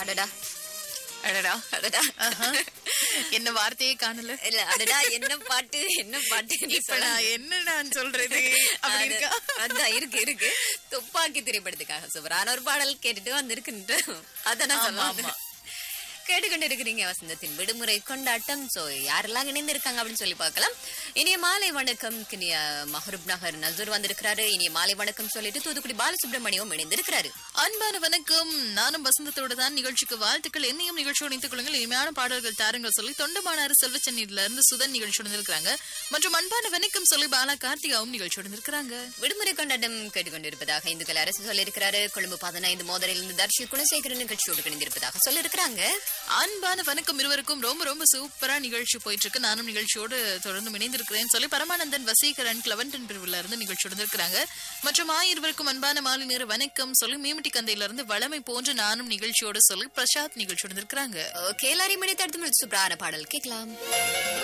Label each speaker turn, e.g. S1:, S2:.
S1: அடடா
S2: அடடா
S1: அடடா
S2: என்ன வார்த்தையே காணல.
S1: இல்ல அடடா என்ன பாட்டு
S2: இப்ப நான் என்னடான்னு சொல்றது அப்படி இருக்கா?
S1: அதான் இருக்கு துப்பாக்கி திரைப்படத்துக்காக சூப்பரான ஒரு பாடல் கேட்டுட்டு வந்திருக்குன்ற அதான் நான் சொல்லுவாங்க. கேட்டுக்கொண்டு இருக்கிறீங்க வசந்தத்தின் விடுமுறை கொண்டாட்டம். சோ யாரெல்லாம் இணைந்து இருக்காங்க அப்படின்னு சொல்லி பார்க்கலாம். இனிய மாலை வணக்கம். மஹரூப் நகர் நசூர் வந்திருக்கிறாரு. இனிய மாலை வணக்கம் சொல்லிட்டு தூத்துக்குடி பாலசுப்ரமணியம் இணைந்திருக்கிறாரு.
S2: அன்பான வணக்கம், நானும் வசந்தத்தோட தான் நிகழ்ச்சிக்கு வாழ்த்துக்கள். என்னையும் நிகழ்ச்சியோடு இணைத்துக் கொள்ளுங்கள், இனிமையான பாடல்கள் தாருங்கள் சொல்லி தொண்டமானாறு செல்வச்சென்னியில இருந்து சுதன் நிகழ்ச்சியோடு இருக்கிறாங்க. மற்றும் அன்பான வணக்கம் சொல்லி பாலா கார்த்திகாவும் நிகழ்ச்சியோடு இருக்கிறாங்க.
S1: விடுமுறை கொண்டாட்டம் கேட்டுக்கொண்டிருப்பதாக இந்துக்கள் அரசு சொல்லியிருக்கிறாரு. கொழும்பு 15 மோதலிலிருந்து தர்ஷி குணசேகரன் நிகழ்ச்சியோடு இணைந்திருப்பதாக சொல்லியிருக்கிறாங்க.
S2: அன்பான வணக்கம் இருவருக்கும். ரொம்ப ரொம்ப சூப்பரா நிகழ்ச்சி போயிட்டு இருக்கு. நானும் நிகழ்ச்சியோடு தொடர்ந்து இணைந்திருக்கிறேன் சொல்லி பரமானந்தன் வசீகரன் கிளவன்டன் பிரிவுல இருந்து நிகழ்ச்சியோடு இருக்கிறாங்க. மற்றும் இருவருக்கும் அன்பான மாலை நேர வணக்கம் சொல்லி மீமிட்டி கந்தையில இருந்து வளமை போன்று நானும் நிகழ்ச்சியோடு சொல்லி பிரசாத் நிகழ்ச்சியோடு இருக்கிறாங்க.
S1: ஓகே, எல்லாரையும் இணைத்து அடுத்து சூப்பரான பாடல் கேட்கலாம்.